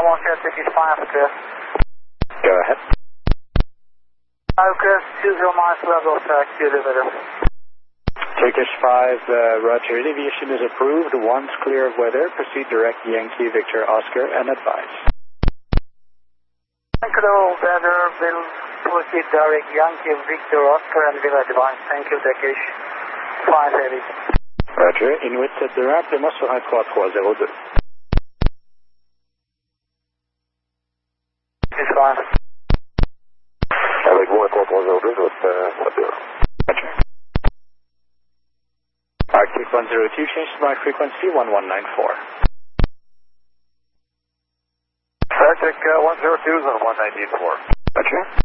Turkish 5 request. Go ahead. Request 20 miles level track elevator. Turkish 5, Roger. Aviation is approved. Once clear of weather, proceed direct Yankee Victor Oscar and advise. Clear of weather, will proceed direct Yankee Victor Oscar and will advise. Thank you, Turkish 5 Heavy. Roger. Inuit set de rappelez-moi sur 1302. Turkish 5. Avec vous, 1302, je vais te Roger. Arctic 102, change to my frequency 1194. Arctic 102 is on 1984. Roger.